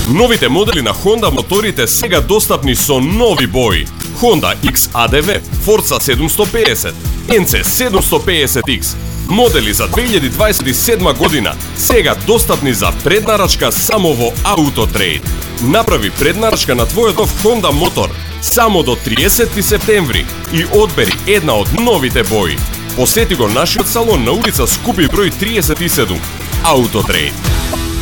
Новите модели на Honda моторите сега достапни со нови бои. Honda XADV, Forza 750, NC 750X. Модели за 2027 година сега достапни за преднарачка само во Autotrade. Направи преднарачка на твојот нов Honda мотор само до 30 септември и одбери една од новите бои. Посети го нашиот салон на улица Скупи број 37. Autotrade.